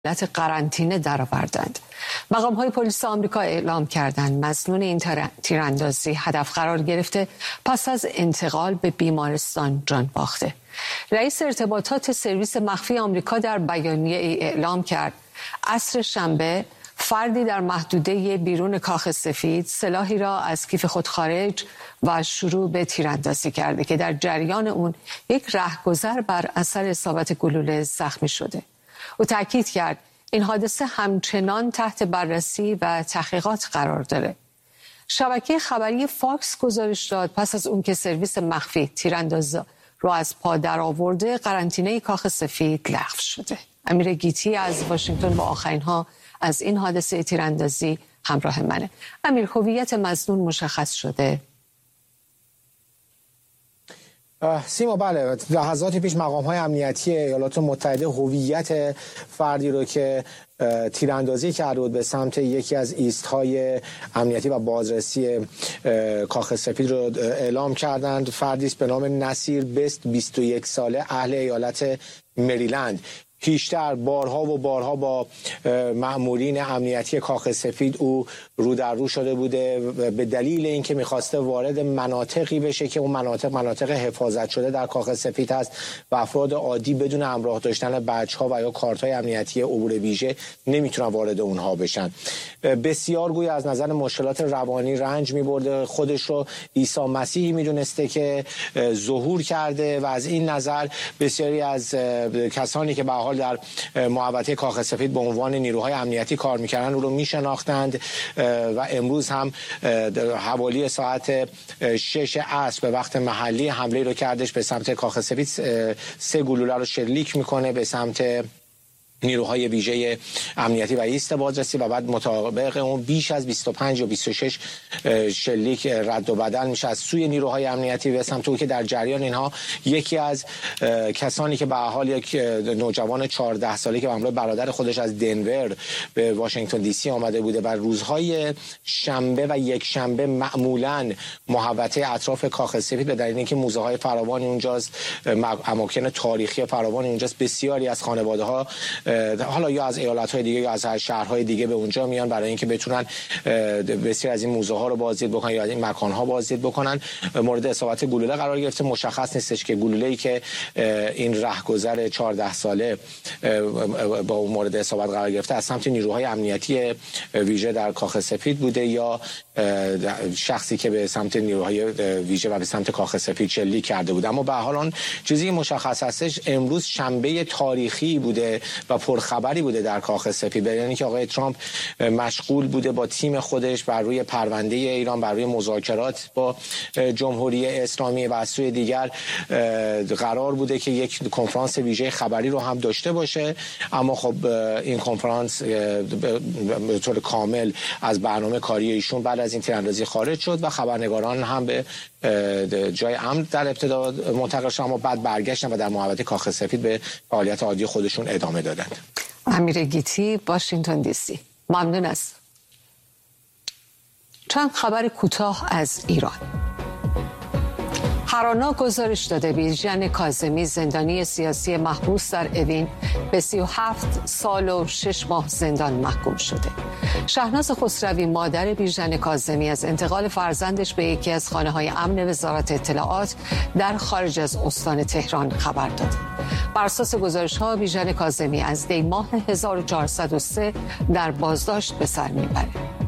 حالت قرنطینه درآوردند. مقام‌های پلیس آمریکا اعلام کردند مظنون این تیراندازی هدف قرار گرفته پس از انتقال به بیمارستان جان باخته. رئیس ارتباطات سرویس مخفی آمریکا در بیانیه اعلام کرد عصر شنبه فردی در محدوده بیرون کاخ سفید سلاحی را از کیف خود خارج و شروع به تیراندازی کرده که در جریان اون یک رهگذر بر اثر اصابت گلوله زخمی شده. او تاکید کرد این حادثه همچنان تحت بررسی و تحقیقات قرار داره. شبکه خبری فاکس گزارش داد پس از اون که سرویس مخفی تیرانداز رو از پا درآورده قرنطینه کاخ سفید لغو شده. امیر گیتی از واشنگتن با آخرین ها از این حادثه تیراندازی همراه منه. امیر، هویت مظنون مشخص شده؟ سیما بله، لحظاتی پیش مقام‌های امنیتی ایالات متحده هویت فردی رو که تیراندازی کرده بود به سمت یکی از ایست‌های امنیتی و بازرسی کاخ سفید رو اعلام کردند. فردی است به نام نصیر بست، 21 ساله، اهل ایالت مریلند. پیشتر بارها و بارها با مأمورین امنیتی کاخ سفید او رو در رو شده بوده به دلیل اینکه می‌خواسته وارد مناطقی بشه که اون مناطق حفاظت شده در کاخ سفید هست و افراد عادی بدون همراه داشتن بچه‌ها و یا کارت‌های امنیتی عبور ویژه نمیتونن وارد اونها بشن. بسیار گویا از نظر مشکلات روانی رنج می‌برده، خودش رو عیسی مسیحی می‌دونسته که ظهور کرده و از این نظر بسیاری از کسانی که به حال در محوطه کاخ سفید به عنوان نیروهای امنیتی کار میکردن او رو میشناختند و امروز هم حوالی ساعت 6 عصر به وقت محلی حمله رو کردش به سمت کاخ سفید. 3 گلوله رو شلیک میکنه به سمت نیروهای ویژه امنیتی و ایست بازرسی و بعد مطابق اون بیش از 25 یا 26 شلیک رد و بدل میشه از سوی نیروهای امنیتی به سمت او که در جریان اینها یکی از کسانی که به حال یک نوجوان 14 ساله که به همراه برادر خودش از دنور به واشنگتن دی سی آمده بوده و روزهای شنبه و یک شنبه معمولاً محوطه اطراف کاخ سفید به دلیل اینکه موزه های فراوانی اونجاست، اماکن تاریخی فراوانی اونجاست، بسیاری از خانواده‌ها حالا یا از ایالت‌های دیگه یا از شهرهای دیگه به اونجا میان برای اینکه بتونن بسیار از این موزه ها رو بازدید بکنن یا از این مکان ها بازدید بکنن. مورد اصابت گلوله قرار گرفته. مشخص نیستش که گلوله‌ای که این رهگذر 14 ساله با اون مورد اصابت قرار گرفته از سمت نیروهای امنیتی ویژه در کاخ سفید بوده یا شخصی که به سمت نیروهای ویژه و به سمت کاخ سفید شلیک کرده بود. اما به هر حال اون چیزی که مشخص هستش امروز شنبه تاریخی بوده و پرخبری بوده در کاخ سفید، به یعنی که آقای ترامپ مشغول بوده با تیم خودش بر روی پرونده ایران، بر روی مذاکرات با جمهوری اسلامی و از سوی دیگر قرار بوده که یک کنفرانس ویژه خبری رو هم داشته باشه. اما خب این کنفرانس به طور کامل از برنامه کاری ایشون بعد از این تیراندازی خارج شد و خبرنگاران هم به جای امن در ابتدا منتقل شدن اما بعد برگشتن و در محوطه کاخ سفید به فعالیت عادی خودشون ادامه دادند. امیر گیتی، واشنگتن دی سی. ممنون است. چند خبر کوتاه از ایران. هرانا گزارش داده بیژن کاظمی زندانی سیاسی محبوس در اوین به 37 سال و 6 ماه زندان محکوم شده. شهناز خسروی مادر بیژن کاظمی از انتقال فرزندش به یکی از خانه‌های امن وزارت اطلاعات در خارج از استان تهران خبر داد. بر اساس گزارش‌ها بیژن کاظمی از دی ماه 1403 در بازداشت به سر میبره.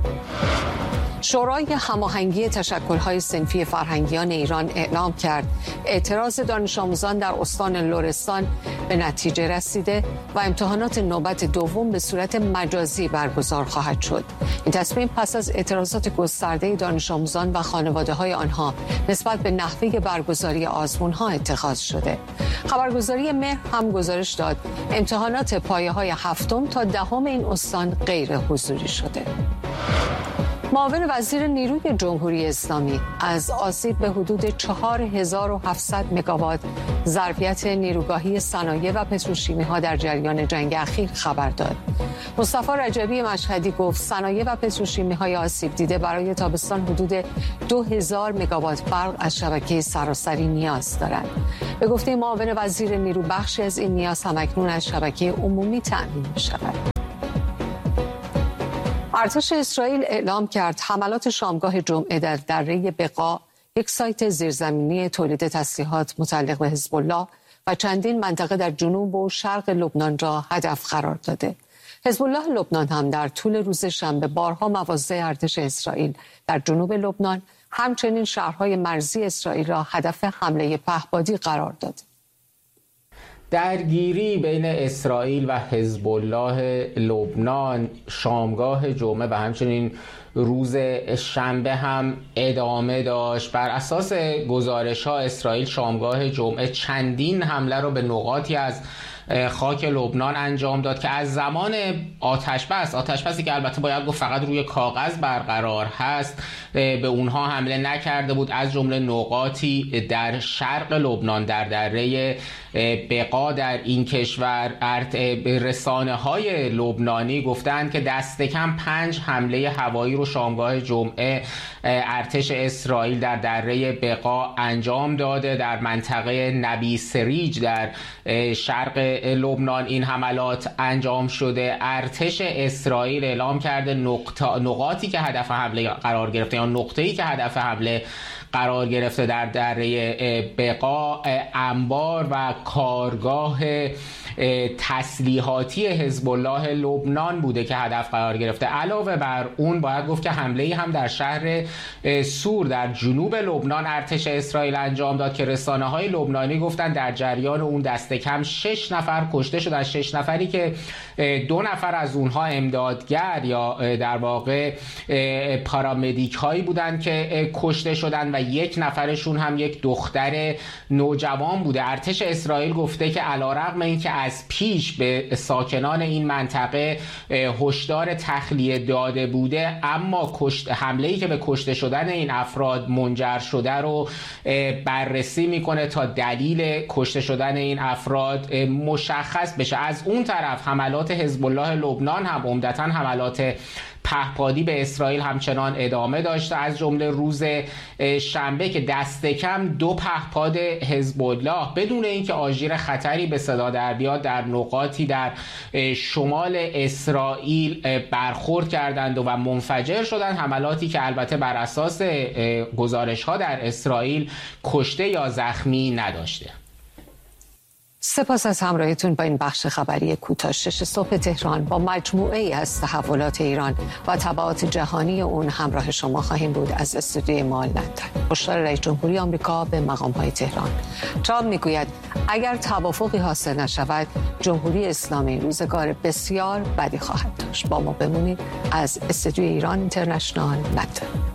شورای هماهنگی تشکل‌های صنفی فرهنگیان ایران اعلام کرد اعتراض دانش آموزان در استان لرستان به نتیجه رسیده و امتحانات نوبت دوم به صورت مجازی برگزار خواهد شد. این تصمیم پس از اعتراضات گسترده دانش آموزان و خانواده‌های آنها نسبت به نحوه برگزاری آزمون‌ها اتخاذ شده. خبرگزاری مهر هم گزارش داد امتحانات پایه‌های 7 تا 10 این استان غیر حضوری شده. معاون وزیر نیروی جمهوری اسلامی از آسیب به حدود 4700 مگاوات ظرفیت نیروگاهی صنایع و پتروشیمی‌ها در جریان جنگ اخیر خبر داد. مصطفی رجبی مشهدی گفت صنایع و پتروشیمی‌های آسیب دیده برای تابستان حدود 2000 مگاوات برق از شبکه سراسری نیاز دارند. به گفته معاون وزیر نیرو بخشی از این نیاز همکنون از شبکه عمومی تأمین می‌شود. ارتش اسرائیل اعلام کرد حملات شامگاه جمعه در دره بقا، یک سایت زیرزمینی تولید تسلیحات متعلق به حزب الله و چندین منطقه در جنوب و شرق لبنان را هدف قرار داده. حزب الله لبنان هم در طول روز شنبه بارها مواضع ارتش اسرائیل در جنوب لبنان همچنین شهرهای مرزی اسرائیل را هدف حمله پهپادی قرار داد. درگیری بین اسرائیل و حزب الله لبنان شامگاه جمعه و همچنین روز شنبه هم ادامه داشت. بر اساس گزارش‌ها اسرائیل شامگاه جمعه چندین حمله رو به نقاطی از خاک لبنان انجام داد که از زمان آتشبسی که البته باید گفت فقط روی کاغذ برقرار هست به اونها حمله نکرده بود، از جمله نقاطی در شرق لبنان در دره بقا در این کشور. رسانه‌های لبنانی گفتند که دست کم 5 حمله هوایی رو شامگاه جمعه ارتش اسرائیل در دره بقا انجام داده. در منطقه نبی سریج در شرق لبنان این حملات انجام شده. ارتش اسرائیل اعلام کرده نقاطی که هدف حمله قرار گرفته یا نقطه‌ای که هدف حمله قرار گرفته در دره بقا انبار و کارگاه تسلیحاتی حزب الله لبنان بوده که هدف قرار گرفته. علاوه بر اون باید گفت که حمله‌ای هم در شهر سور در جنوب لبنان ارتش اسرائیل انجام داد که رسانه‌های لبنانی گفتن در جریان اون دست کم 6 نفر کشته شدن. 6 نفری که 2 نفر از اونها امدادگر یا در واقع پارامدیک هایی بودن که کشته شدن و 1 نفرشون هم یک دختر نوجوان بوده. ارتش اسرائیل گفته که علیرغم اینکه از پیش به ساکنان این منطقه هشدار تخلیه داده بوده، اما حمله‌ای که به کشته شدن این افراد منجر شده رو بررسی میکنه تا دلیل کشته شدن این افراد مشخص بشه. از اون طرف حملات حزب الله لبنان هم عمدتاً حملات پهپادی به اسرائیل همچنان ادامه داشته، از جمله روز شنبه که دست کم 2 پهپاد حزب الله بدون اینکه آژیر خطری به صدا در بیاد در نقاطی در شمال اسرائیل برخورد کردند و منفجر شدند. حملاتی که البته بر اساس گزارش‌ها در اسرائیل کشته یا زخمی نداشته. سپاس از همراهیتون با این بخش خبری کوتاه 6 صبح تهران. با مجموعه ای از تحولات ایران و تبعات جهانی اون همراه شما خواهیم بود از استودیوی ما لندن. هشدار رئیس جمهوری آمریکا به مقام‌های تهران. ترامپ میگوید اگر توافقی حاصل نشود جمهوری اسلامی روزگار بسیار بدی خواهد داشت. با ما بمونید. از استودیوی ایران اینترنشنال لندن.